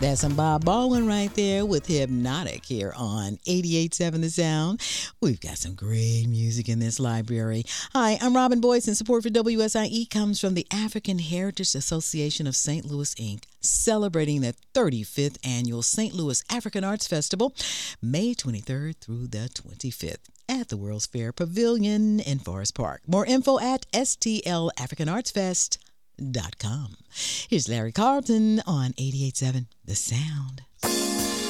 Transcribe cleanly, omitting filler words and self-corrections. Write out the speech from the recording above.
That's some Bob Baldwin right there with Hypnotic here on 88.7 The Sound. We've got some great music in this library. Hi, I'm Robin Boyce, and support for WSIE comes from the African Heritage Association of St. Louis, Inc., celebrating the 35th Annual St. Louis African Arts Festival, May 23rd through the 25th. At the World's Fair Pavilion in Forest Park. More info at stlafricanartsfest.com. Here's Larry Carlton on 88.7 The Sound.